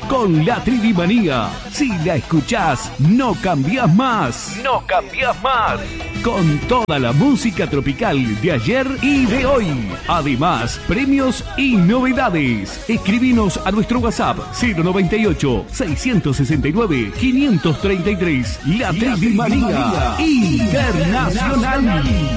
con la Trivimanía. Si la escuchás, no cambiás más. No cambiás más. Con toda la música tropical de ayer y de hoy. Además, premios y novedades. Escribinos a nuestro WhatsApp 098-669-533. La Trivimanía Internacional.